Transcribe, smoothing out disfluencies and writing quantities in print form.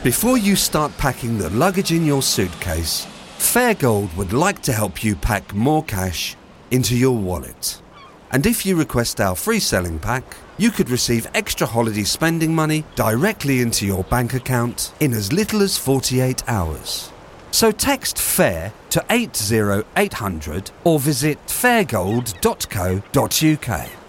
Before you start packing the luggage in your suitcase, Fairgold would like to help you pack more cash into your wallet. And if you request our free selling pack, you could receive extra holiday spending money directly into your bank account in as little as 48 hours. So text FAIR to 80800 or visit fairgold.co.uk.